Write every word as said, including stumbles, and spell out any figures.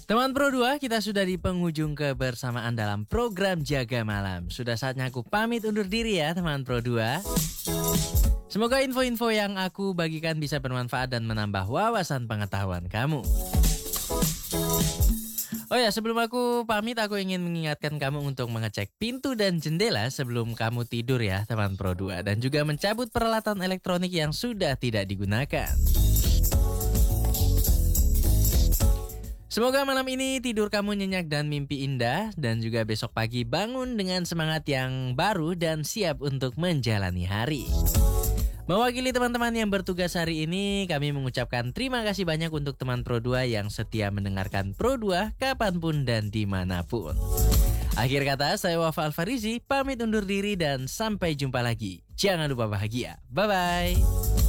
Teman Pro dua, kita sudah di penghujung kebersamaan dalam program Jaga Malam. Sudah saatnya aku pamit undur diri ya teman Pro dua. Semoga info-info yang aku bagikan bisa bermanfaat dan menambah wawasan pengetahuan kamu. Oh ya, sebelum aku pamit, aku ingin mengingatkan kamu untuk mengecek pintu dan jendela sebelum kamu tidur ya teman Pro dua. Dan juga mencabut peralatan elektronik yang sudah tidak digunakan. Semoga malam ini tidur kamu nyenyak dan mimpi indah. Dan juga besok pagi bangun dengan semangat yang baru dan siap untuk menjalani hari. Mewakili teman-teman yang bertugas hari ini, kami mengucapkan terima kasih banyak untuk teman Pro dua yang setia mendengarkan Pro dua kapanpun dan dimanapun. Akhir kata, saya Wafa Alfarizi, pamit undur diri dan sampai jumpa lagi. Jangan lupa bahagia. Bye-bye.